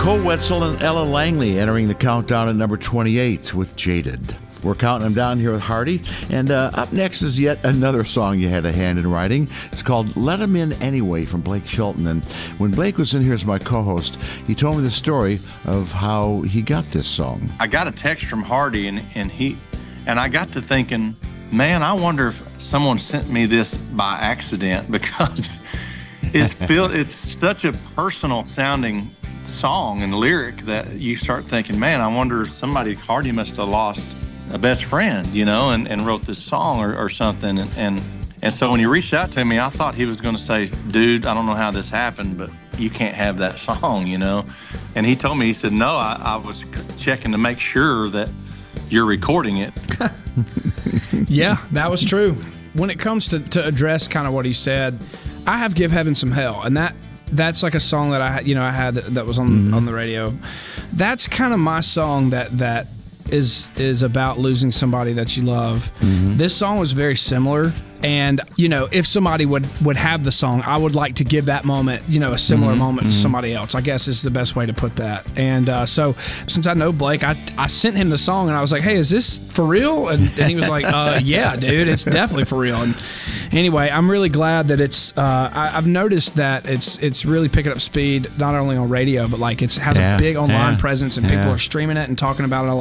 Cole Wetzel and Ella Langley entering the countdown at number 28 with Jaded. We're counting them down here with Hardy. And up next is yet another song you had a hand in writing. It's called Let 'Em In Anyway from Blake Shelton. And when Blake was in here as my co-host, he told me the story of how he got this song. I got a text from Hardy, and I got to thinking, man, I wonder if someone sent me this by accident, because it's such a personal sounding song and lyric that you start thinking, man, I wonder if Hardy must have lost a best friend, and wrote this song or something. And so when he reached out to me, I thought he was going to say, dude, I don't know how this happened, but you can't have that song, And he told me, he said, no, I was checking to make sure that you're recording it. Yeah, that was true. When it comes to address kind of what he said, I have Give Heaven Some Hell, and that's like a song that I had that was on the radio. That's kind of my song that is about losing somebody that you love. This song was very similar, and if somebody would have the song, I would like to give that moment, a similar moment to somebody else, I guess is the best way to put that. And so since I know Blake, I sent him the song and I was like, hey, is this for real? And he was like, yeah, dude, it's definitely for real. And anyway, I'm really glad that it's I've noticed that it's really picking up speed, not only on radio, but like it has a big online presence, and people are streaming it and talking about it a lot.